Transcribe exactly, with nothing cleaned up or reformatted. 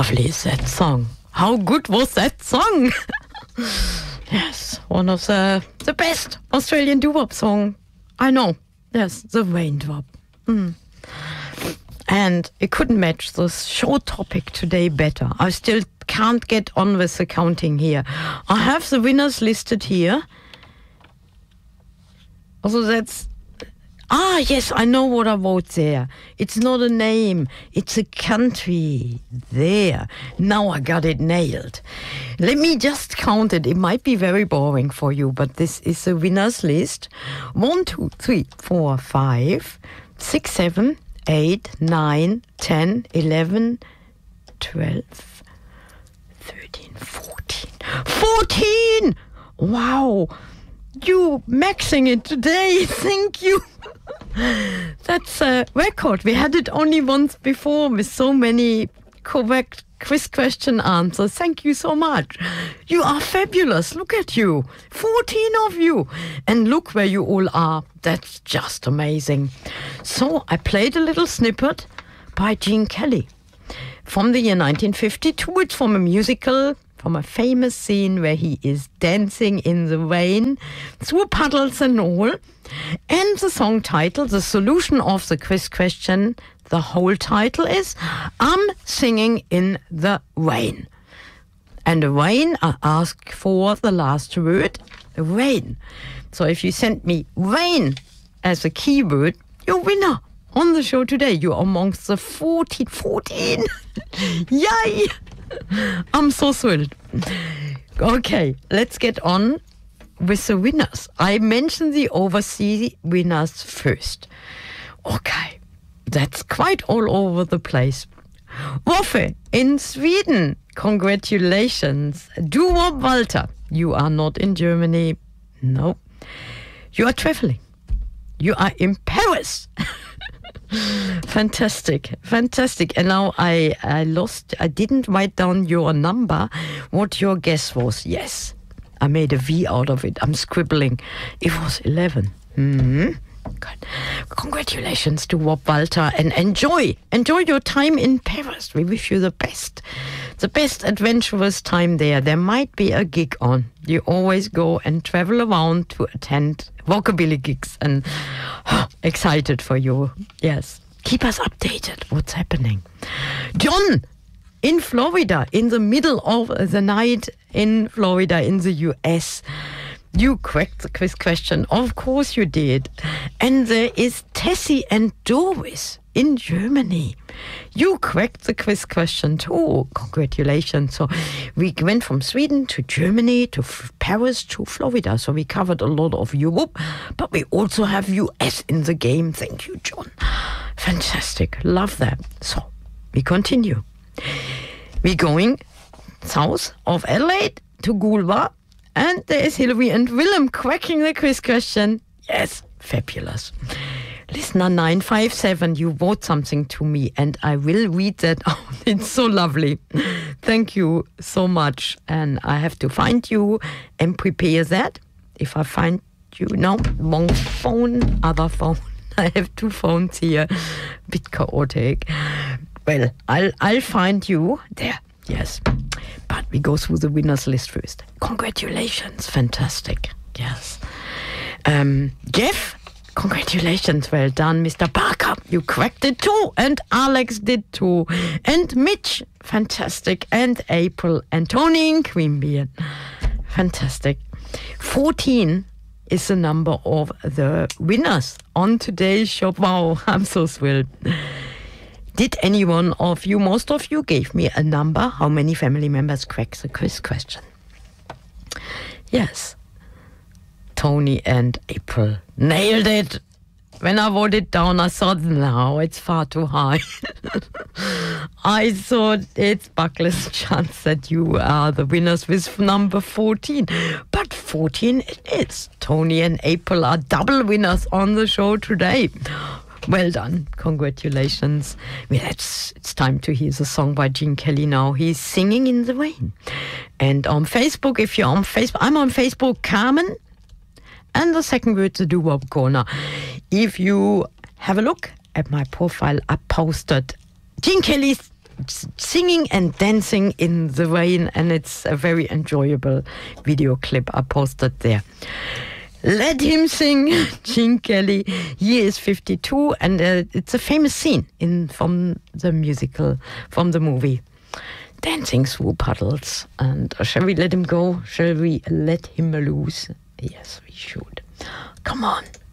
lovely is that song? How good was that song? Yes, one of the the best Australian doo-wop song I know. Yes, the Raindrop. Mm. And it couldn't match the show topic today better. I still can't get on with the counting here. I have the winners listed here. Also, that's... Ah, yes, I know what I wrote there. It's not a name. It's a country. There. Now I got it nailed. Let me just count it. It might be very boring for you, but this is the winners list. One, two, three, four, five, six, seven, eight, nine, ten, eleven, twelve, thirteen, fourteen. fourteen! Wow! You maxing it today. Thank you. That's a record. We had it only once before with so many correct quiz question answers. Thank you so much. You are fabulous. Look at you. fourteen of you. And look where you all are. That's just amazing. So I played a little snippet by Gene Kelly from the year nineteen fifty-two. It's from a musical, from a famous scene where he is dancing in the rain through puddles and all. And the song title, the solution of the quiz question, the whole title is I'm Singing in the Rain. And the rain, I ask for the last word, rain. So if you send me rain as a keyword, you're winner on the show today. You're amongst the fourteen. fourteen! Yay! I'm so thrilled. Okay, let's get on with the winners. I mentioned the overseas winners first. Okay, that's quite all over the place. Woffe in Sweden, congratulations. Doo-wop Walter, you are not in Germany. No, you are traveling. You are in Paris. Fantastic, fantastic. And now I, I lost, I didn't write down your number, what your guess was. Yes, I made a V out of it. I'm scribbling. It was eleven. Mm-hmm. Good. Congratulations to Wop Walter and enjoy, enjoy your time in Paris. We wish you the best, the best adventurous time there. There might be a gig on. You always go and travel around to attend rockabilly gigs and oh, excited for you. Yes. Keep us updated. What's happening? John in Florida, in the middle of the night in Florida in the U S. You cracked the quiz question. Of course you did. And there is Tessie and Doris in Germany. You cracked the quiz question too. Congratulations. So we went from Sweden to Germany to F- Paris to Florida. So we covered a lot of Europe, but we also have U S in the game. Thank you, John. Fantastic. Love that. So we continue. We're going south of Adelaide to Goolwa. And there is Hillary and Willem cracking the quiz question. Yes, fabulous. Listener nine five seven, you wrote something to me and I will read that out. It's so lovely. Thank you so much. And I have to find you and prepare that. If I find you, no, wrong phone, other phone. I have two phones here. A bit chaotic. Well, I'll, I'll find you there. Yes. But we go through the winners list first. Congratulations. Fantastic. Yes. Um, Jeff, congratulations. Well done, Mister Parker. You cracked it too. And Alex did too. And Mitch, fantastic. And April and Tony in Queanbeyan. Fantastic. fourteen is the number of the winners on today's show. Wow, I'm so thrilled. Did anyone of you, most of you, gave me a number? How many family members cracked the quiz question? Yes. Tony and April nailed it. When I wrote it down, I thought, no, it's far too high. I thought it's Buckler's chance that you are the winners with number fourteen. But fourteen it is. Tony and April are double winners on the show today. Well done. Congratulations. Well, it's, it's time to hear the song by Gene Kelly now. He's Singing in the Rain. And on Facebook, if you're on Facebook, I'm on Facebook, Carmen. And the second word, the Doo-Wop Corner. If you have a look at my profile, I posted Gene Kelly's singing and dancing in the rain, and it's a very enjoyable video clip I posted there. Let him sing, Gene Kelly. He is fifty-two, and uh, it's a famous scene in from the musical, from the movie, Dancing Through Puddles. And uh, shall we let him go? Shall we let him loose? Yes, we should. Come on.